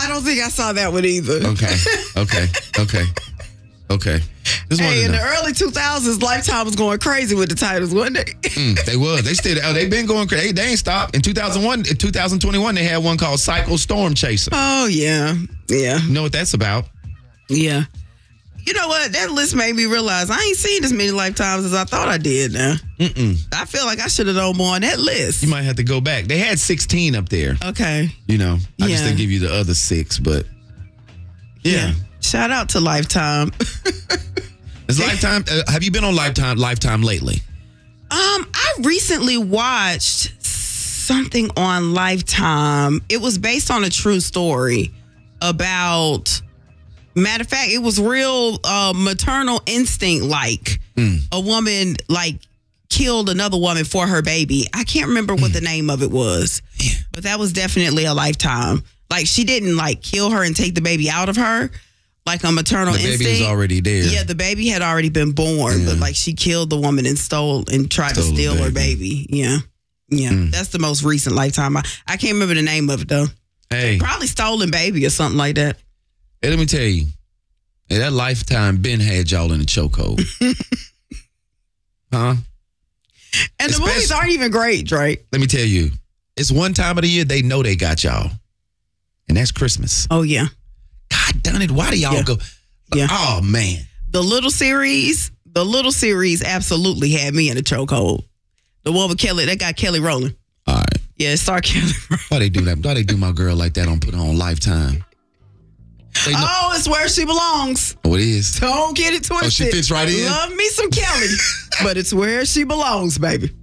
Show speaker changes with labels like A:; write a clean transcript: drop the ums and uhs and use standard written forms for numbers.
A: I don't think I saw that one either.
B: Okay.
A: Hey, in the early 2000s, Lifetime was going crazy with the titles, wasn't they?
B: They was. They've been going crazy. They ain't stopped. In 2021, they had one called Psycho Storm Chaser.
A: Oh, yeah. Yeah.
B: You know what that's about?
A: Yeah. You know what? That list made me realize I ain't seen as many Lifetimes as I thought I did now. I feel like I should have known more on that list.
B: You might have to go back. They had 16 up there.
A: Okay.
B: You know, I just didn't give you the other 6, but yeah.
A: Shout out to Lifetime.
B: Is Lifetime? Have you been on Lifetime lately?
A: I recently watched something on Lifetime. It was based on a true story about. Matter of fact, it was real maternal instinct. Like a woman killed another woman for her baby. I can't remember what the name of it was, but that was definitely a Lifetime. Like she didn't kill her and take the baby out of her. Like a maternal instinct. The baby was
B: already there.
A: Yeah, the baby had already been born, but she killed the woman and tried to steal her baby. Yeah. That's the most recent Lifetime. I can't remember the name of it though.
B: Hey,
A: probably Stolen Baby or something like that.
B: Hey, let me tell you, that Lifetime been had y'all in the chokehold. Huh?
A: And the movies aren't even great, Drake.
B: Let me tell you, it's one time of the year they know they got y'all, and that's Christmas.
A: Oh yeah.
B: God done it. Why do y'all go?
A: Yeah.
B: Oh, man.
A: The little series absolutely had me in a chokehold. The one with Kelly, that got Kelly Rowland.
B: All right.
A: Yeah, it started Kelly Rowland.
B: Why they do that? Why they do my girl like that on put her on Lifetime?
A: It's where she belongs.
B: Oh, it is?
A: Don't get it twisted.
B: Oh, she fits right in?
A: Love me some Kelly, but it's where she belongs, baby.